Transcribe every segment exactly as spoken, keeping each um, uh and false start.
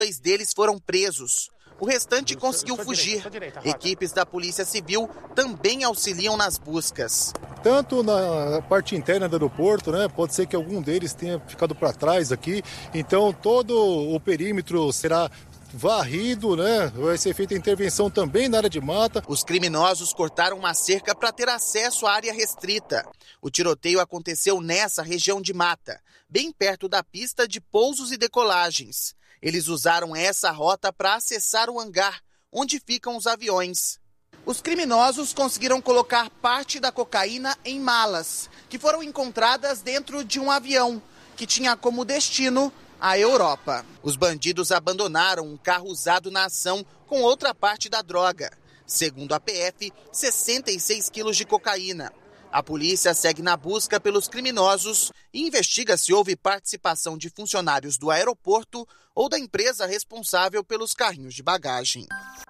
Dois deles foram presos. O restante conseguiu fugir. Equipes da Polícia Civil também auxiliam nas buscas. Tanto na parte interna do aeroporto, né? Pode ser que algum deles tenha ficado para trás aqui. Então, todo o perímetro será varrido, né? Vai ser feita intervenção também na área de mata. Os criminosos cortaram uma cerca para ter acesso à área restrita. O tiroteio aconteceu nessa região de mata, bem perto da pista de pousos e decolagens. Eles usaram essa rota para acessar o hangar, onde ficam os aviões. Os criminosos conseguiram colocar parte da cocaína em malas, que foram encontradas dentro de um avião, que tinha como destino a Europa. Os bandidos abandonaram um carro usado na ação com outra parte da droga. Segundo a P F, sessenta e seis quilos de cocaína. A polícia segue na busca pelos criminosos e investiga se houve participação de funcionários do aeroporto ou da empresa responsável pelos carrinhos de bagagem.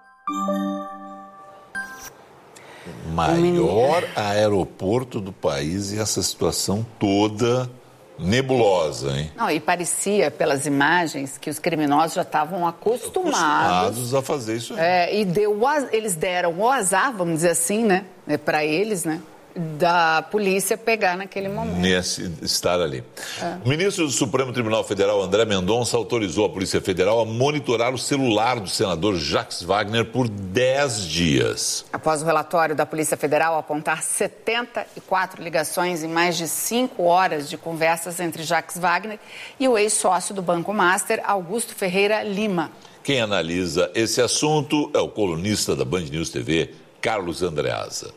Maior aeroporto do país e essa situação toda nebulosa, hein? Não, e parecia, pelas imagens, que os criminosos já estavam acostumados, acostumados a fazer isso. É, e deu, eles deram o azar, vamos dizer assim, né? É, para eles, né? Da polícia pegar naquele momento. Nesse, estar ali. É. O ministro do Supremo Tribunal Federal, André Mendonça, autorizou a Polícia Federal a monitorar o celular do senador Jacques Wagner por dez dias. Após o relatório da Polícia Federal apontar setenta e quatro ligações em mais de cinco horas de conversas entre Jacques Wagner e o ex-sócio do Banco Master, Augusto Ferreira Lima. Quem analisa esse assunto é o colunista da Band News T V, Carlos Andreasa.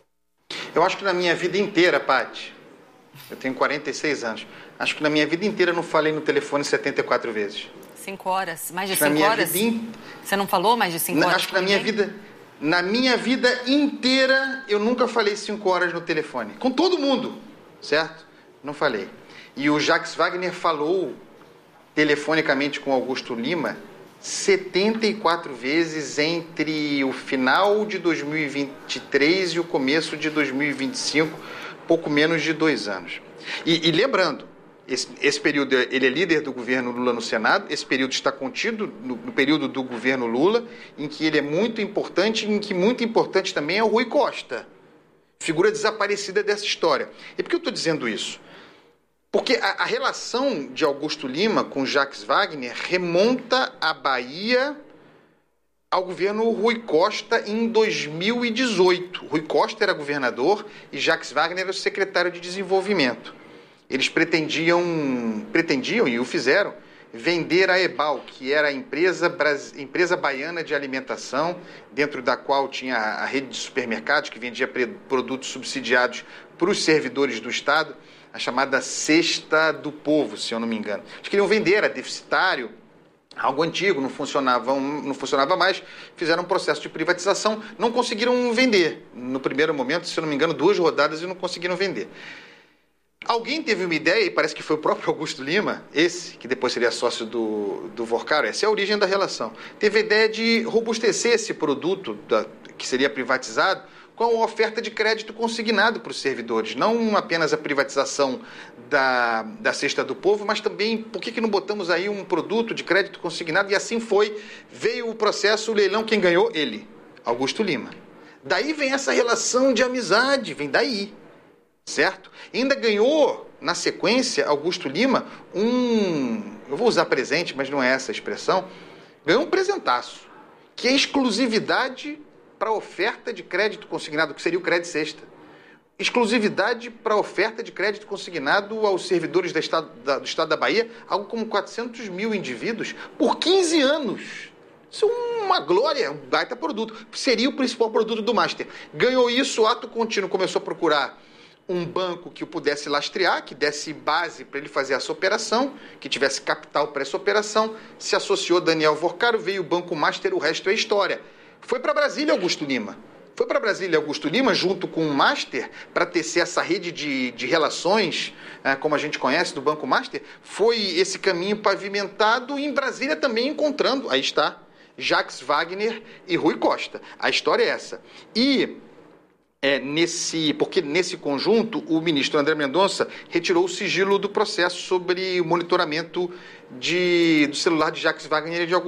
Eu acho que na minha vida inteira, Paty, eu tenho quarenta e seis anos, acho que na minha vida inteira eu não falei no telefone setenta e quatro vezes. Cinco horas? Mais de acho cinco horas? In... Você não falou mais de cinco na, horas? Acho que na minha vida, na minha vida inteira eu nunca falei cinco horas no telefone. Com todo mundo, certo? Não falei. E o Jacques Wagner falou telefonicamente com Augusto Lima setenta e quatro vezes entre o final de dois mil e vinte e três e o começo de dois mil e vinte e cinco, pouco menos de dois anos. E, e lembrando, esse, esse período, ele é líder do governo Lula no Senado, esse período está contido no, no período do governo Lula, em que ele é muito importante, em que muito importante também é o Rui Costa, figura desaparecida dessa história. E por que eu estou dizendo isso? Porque a, a relação de Augusto Lima com Jacques Wagner remonta à Bahia ao governo Rui Costa em dois mil e dezoito. Rui Costa era governador e Jacques Wagner era o secretário de desenvolvimento. Eles pretendiam, pretendiam e o fizeram, vender a Ebal, que era a empresa, empresa baiana de alimentação, dentro da qual tinha a rede de supermercados que vendia produtos subsidiados para os servidores do Estado, a chamada Cesta do Povo, se eu não me engano. Eles queriam vender, era deficitário, algo antigo, não funcionava, não funcionava mais, fizeram um processo de privatização, não conseguiram vender. No primeiro momento, se eu não me engano, duas rodadas e não conseguiram vender. Alguém teve uma ideia, e parece que foi o próprio Augusto Lima, esse, que depois seria sócio do, do Vorcaro, essa é a origem da relação, teve a ideia de robustecer esse produto da, que seria privatizado com a oferta de crédito consignado para os servidores, não apenas a privatização da, da Cesta do Povo, mas também, por que, que não botamos aí um produto de crédito consignado? E assim foi, veio o processo, o leilão, quem ganhou? Ele, Augusto Lima. Daí vem essa relação de amizade, vem daí, certo? E ainda ganhou, na sequência, Augusto Lima, um, eu vou usar presente, mas não é essa a expressão, ganhou um presentaço, que é exclusividade para a oferta de crédito consignado, que seria o Crédito Sexta. Exclusividade para a oferta de crédito consignado aos servidores do Estado da, do Estado da Bahia, algo como quatrocentos mil indivíduos, por quinze anos. Isso é uma glória, um baita produto. Seria o principal produto do Master. Ganhou isso, ato contínuo, começou a procurar um banco que o pudesse lastrear, que desse base para ele fazer essa operação, que tivesse capital para essa operação. Se associou Daniel Vorcaro, veio o Banco Master, o resto é história. Foi para Brasília Augusto Lima. Foi para Brasília Augusto Lima, junto com o Master, para tecer essa rede de, de relações, é, como a gente conhece, do Banco Master. Foi esse caminho pavimentado e em Brasília também encontrando, aí está, Jacques Wagner e Rui Costa. A história é essa. E É, nesse, porque nesse conjunto o ministro André Mendonça retirou o sigilo do processo sobre o monitoramento de, do celular de Jacques Wagner e de Augusto